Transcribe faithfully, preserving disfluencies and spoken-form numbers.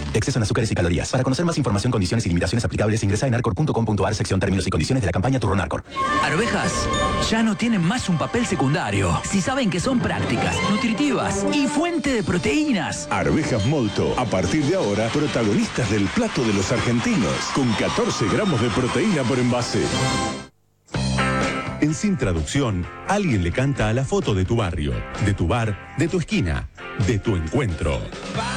Exceso en azúcares y calorías. Para conocer más información, condiciones y limitaciones aplicables, ingresa en arcor punto com punto ar, sección términos y condiciones de la campaña Turrón Arcor. Arvejas ya no tienen más un papel secundario. Si saben que son prácticas, nutritivas y fuente de proteínas. Arvejas Molto, a partir de ahora, protagonistas del plato de los argentinos, con catorce gramos de proteína por envase. En Sin Traducción, alguien le canta a la foto de tu barrio, de tu bar, de tu esquina, de tu encuentro.